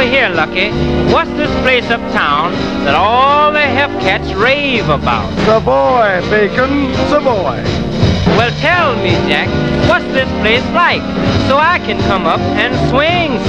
here, Lucky. What's this place uptown that all the hep cats rave about? Savoy, Bacon, Savoy. Well, tell me, Jack, what's this place like so I can come up and swing